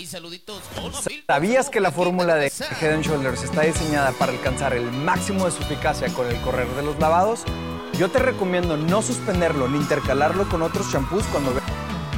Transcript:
saluditos. ¿Sabías que la fórmula de Head & Shoulders está diseñada para alcanzar el máximo de su eficacia con el correr de los lavados? Yo te recomiendo no suspenderlo ni intercalarlo con otros champús cuando veas